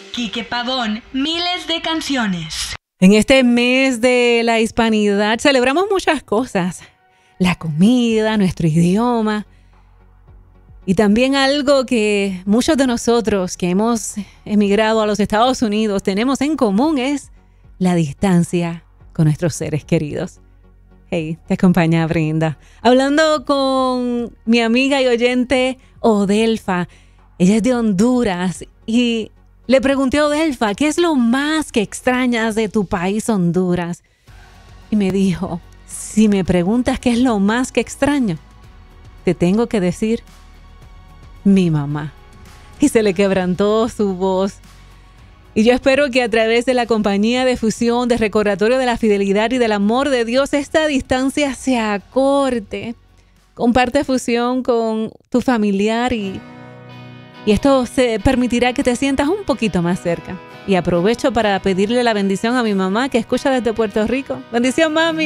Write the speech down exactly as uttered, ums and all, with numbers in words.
Quique Pavón, miles de canciones. En este mes de la hispanidad celebramos muchas cosas. La comida, nuestro idioma. Y también algo que muchos de nosotros que hemos emigrado a los Estados Unidos tenemos en común es la distancia con nuestros seres queridos. Hey, te acompaña Brenda. Hablando con mi amiga y oyente Odelfa. Ella es de Honduras y le pregunté a Odelfa, ¿qué es lo más que extrañas de tu país, Honduras? Y me dijo, si me preguntas qué es lo más que extraño, te tengo que decir mi mamá. Y se le quebrantó su voz. Y yo espero que a través de la compañía de fusión, de recordatorio de la fidelidad y del amor de Dios, esta distancia se acorte. Comparte fusión con tu familiar y, y esto se permitirá que te sientas un poquito más cerca. Y aprovecho para pedirle la bendición a mi mamá que escucha desde Puerto Rico. Bendición, mami.